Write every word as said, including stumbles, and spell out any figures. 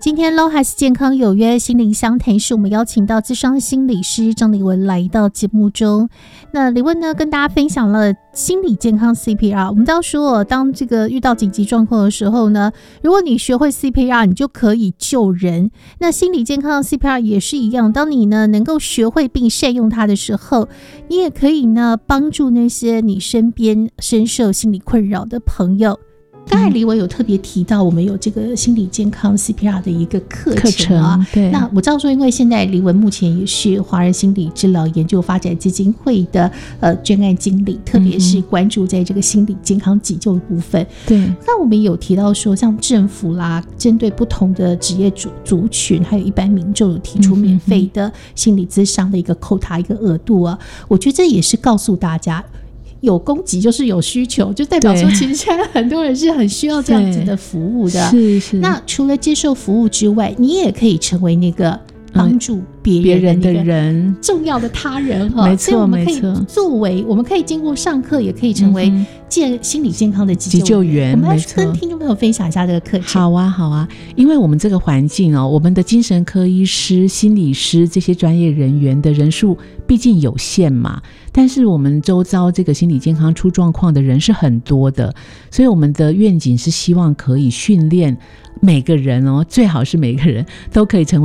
今天 Lohas 健康有约心灵相谈室，我们邀请到諮商心理师张李文来到节目中。那李文呢，跟大家分享了心理健康 C P R。我们都要说，当这个遇到紧急状况的时候呢，如果你学会 C P R， 你就可以救人。那心理健康 C P R 也是一样，当你呢能够学会并善用它的时候，你也可以呢帮助那些你身边深受心理困扰的朋友。刚才李文有特别提到我们有这个心理健康 C P R 的一个课程啊， 对。 那我知道说，因为现在李文目前也是华人心理治疗研究发展基金会的呃专案经理，特别是关注在这个心理健康急救的部分。 对。 那我们有提到说，像政府啦，针对不同的职业族族群，还有一般民众有提出免费的心理咨商的一个扣塔一个额度啊，我觉得这也是告诉大家。有供给就是有需求，就代表说其实现在很多人是很需要这样子的服务的。 是是。 那除了接受服务之外，你也可以成为那个帮助别人的人，重要的他人哈。 没错， 所以我们可以作为，我们可以经过上课，也可以成为健心理健康的急救员。我们来跟听众朋友分享一下这个课程。 好啊，好啊，因为我们这个环境哦，我们的精神科医师、心理师这些专业人员的人数毕竟有限嘛。但是我们周遭这个心理健康出状况的人是很多的，所以我们的愿景是希望可以训练每个人哦，最好是每个人都可以成为